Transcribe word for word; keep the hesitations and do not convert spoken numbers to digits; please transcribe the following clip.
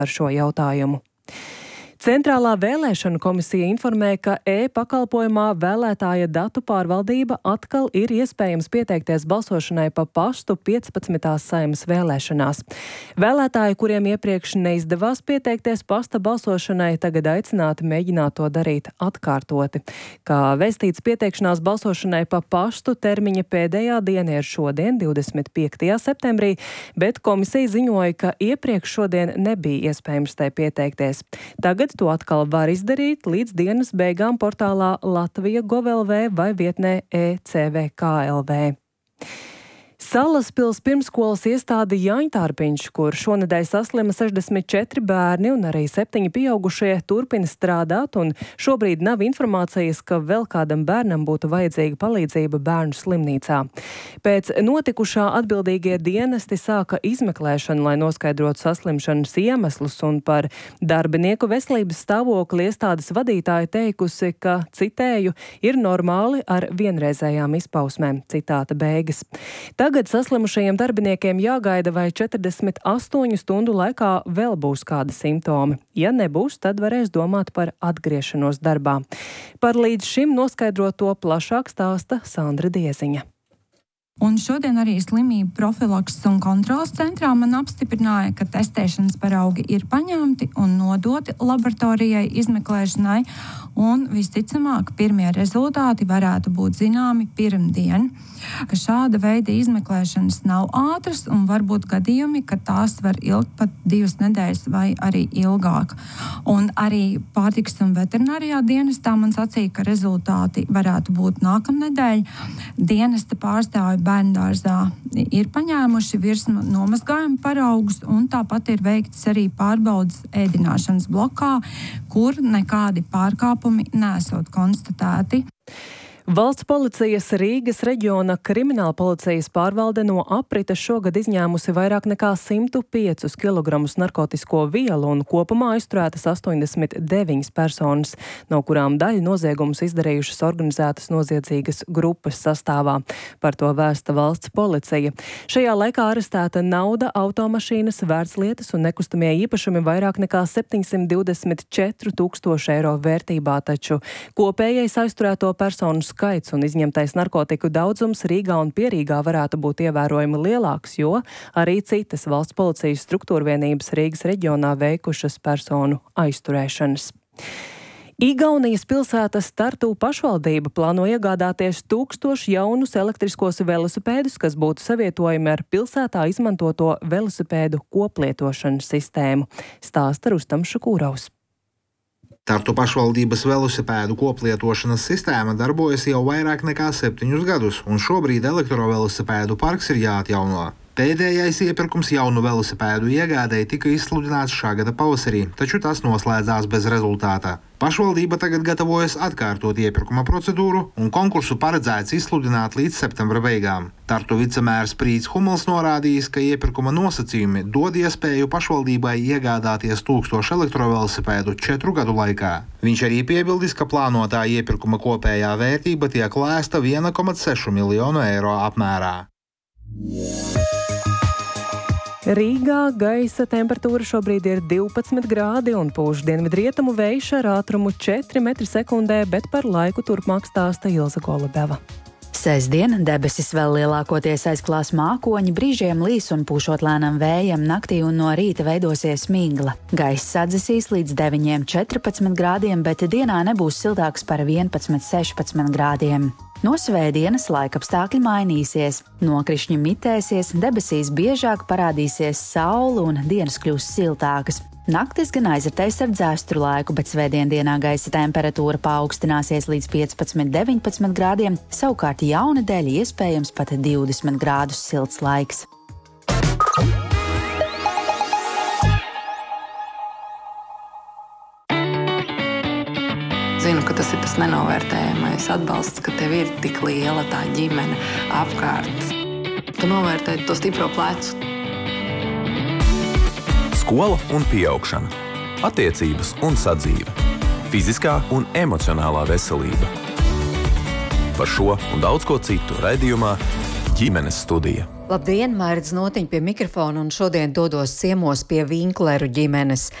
ar šo jautājumu. Centrālā vēlēšanu komisija informē, ka e-pakalpojumā vēlētāja datu pārvaldība atkal ir iespējams pieteikties balsošanai pa pastu piecpadsmitās Saeimas vēlēšanās. Vēlētāji, kuriem iepriekš neizdevās pieteikties pasta balsošanai, tagad aicināti mēģināt to darīt atkārtoti. Kā vēstīts, pieteikšanās balsošanai pa pastu termiņa pēdējā diena ir šodien, divdesmit piektajā septembrī, bet komisija ziņoja, ka iepriekš šodien nebija iespējams tai pieteikties. Tagad to atkal var izdarīt līdz dienas beigām portālā Latvija gov el vē vai vietnē e ce ve ka el vē. Salaspils pirmsskolas iestāde Jaņtārpiņš, kur šonedēļ saslima sešdesmit četri bērni un arī septiņi pieaugušie, turpina strādāt, un šobrīd nav informācijas, ka vēl kādam bērnam būtu vajadzīga palīdzība bērnu slimnīcā. Pēc notikušā atbildīgie dienesti sāka izmeklēšanu, lai noskaidrotu saslimšanas iemeslus, un par darbinieku veselības stāvokli iestādes vadītāja teikusi, ka, citēju, ir normāli ar vienreizējām izpausmēm, citāta beigas. Tagad saslimušajiem darbiniekiem jāgaida, vai četrdesmit astoņu stundu laikā vēl būs kādi simptomi. Ja nebūs, tad varēs domāt par atgriešanos darbā. Par līdz šim noskaidroto plašāk stāsta Sandra Dieziņa. Un šodien arī slimību profilakses un kontrolas centrā man apstiprināja, ka testēšanas paraugi ir paņemti un nodoti laboratorijai izmeklēšanai, un visticamāk pirmie rezultāti varētu būt zināmi pirmdien. Ka šāda veida izmeklēšanas nav ātras un var būt gadījumi, ka tās var ilgt pat divas nedēļas vai arī ilgāk. Un arī pārtikas un veterinārijā dienestā man sacīja, ka rezultāti varētu būt nākamnedēļ. Dienesta pārstāvi bērndārzā ir paņēmuši virsmu nomazgājumu paraugus, un tāpat ir veikts arī pārbaudas ēdināšanas blokā, kur nekādi pārkāpumi nesot konstatēti. Valsts policijas Rīgas reģiona krimināla policijas pārvalde no aprites šogad izņēmusi vairāk nekā simtu piecus kilogramus narkotisko vielu un kopumā aizturētas astoņdesmit deviņas personas, no kurām daļa noziegumus izdarījušas organizētas noziedzīgas grupas sastāvā. Par to vēsta valsts policija. Šajā laikā arestēta nauda, automašīnas, vērtslietas un nekustamie īpašumi vairāk nekā septiņsimt divdesmit četri tūkstoši eiro vērtībā, taču kopējais aizturēto personu skaits un izņemtais narkotiku daudzums Rīgā un Pierīgā varētu būt ievērojami lielāks, jo arī citas valsts policijas struktūrvienības Rīgas reģionā veikušas personu aizturēšanas. Igaunijas pilsētas Tartu pašvaldība plāno iegādāties tūkstošu jaunus elektriskos velosipēdus, kas būtu savietojami ar pilsētā izmantoto velosipēdu koplietošanas sistēmu, stāsta Rustams Šukūraus. Tartu pašvaldības velosipēdu koplietošanas sistēma darbojas jau vairāk nekā septiņus gadus, un šobrīd elektrovelosipēdu parks ir jāatjauno. Pēdējais iepirkums jaunu velosipēdu iegādēji tika izsludināts šā gada pavasarī, taču tas noslēdzās bez rezultāta. Pašvaldība tagad gatavojas atkārtot iepirkuma procedūru, un konkursu paredzēts izsludināt līdz septembra beigām. Tartu vicemērs Prīts Humals norādījis, ka iepirkuma nosacījumi dod iespēju pašvaldībai iegādāties tūkstošu elektrovelosipēdu četru gadu laikā. Viņš arī piebildis, ka plānotā iepirkuma kopējā vērtība tiek lēsta viena komats seši miljonu eiro apmērā. Rīgā gaisa temperatūra šobrīd ir divpadsmit grādi un pūš dienvidrietumu vējš ar ātrumu četri metri sekundē, bet par laiku turpmāk stāsta Ilza Golubeva. Sestdien debesis vēl lielākoties aizklās mākoņi, brīžiem līs un pūšot lēnam vējam, naktī un no rīta veidosies migla. Gaiss atdzesīs līdz deviņiem četrpadsmit grādiem, bet dienā nebūs siltāks par vienpadsmit sešpadsmit grādiem. No svētdienas laikapstākļi mainīsies, nokrišņi mitēsies, debesīs biežāk parādīsies saule un dienas kļūs siltākas. Naktis gan aizritēs ar dzēstru laiku, bet svētdien dienā gaisa temperatūra paaugstināsies līdz piecpadsmit deviņpadsmit grādiem, savukārt jaunedēļ iespējams pat divdesmit grādus silts laiks. Zinu, ka tas ir tas nenovērtējamais atbalsts, ka tev ir tik liela tā ģimene apkārt. Tu novērtē to stipro plecu. Skola un pieaugšana. Attiecības un sadzīve. Fiziskā un emocionālā veselība. Par šo un daudz ko citu raidījumā Ģimenes studija. Labdien, Mairidz Notiņa pie mikrofona un šodien dodos ciemos pie Vinkleru ģimenes.